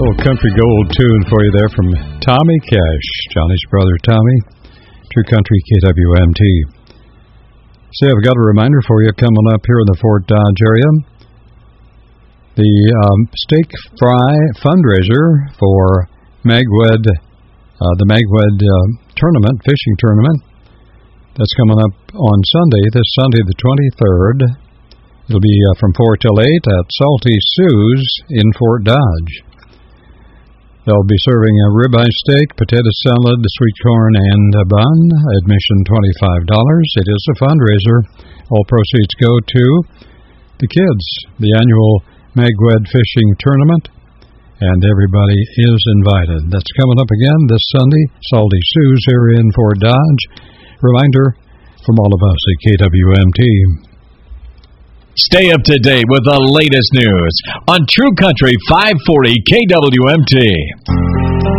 Little country gold tune for you there from Tommy Cash, Johnny's brother Tommy, True Country KWMT. See, I've got a reminder for you coming up here in the Fort Dodge area. The steak fry fundraiser for Magwed, the Magwed tournament, fishing tournament, that's coming up on Sunday, this Sunday the 23rd. It'll be from 4 till 8 at Salty Sue's in Fort Dodge. They'll be serving a ribeye steak, potato salad, sweet corn, and a bun. Admission $25. It is a fundraiser. All proceeds go to the kids, the annual Magwed Fishing Tournament, and everybody is invited. That's coming up again this Sunday, Salty Sue's here in Fort Dodge. Reminder from all of us at KWMT. Stay up to date with the latest news on True Country 540 KWMT.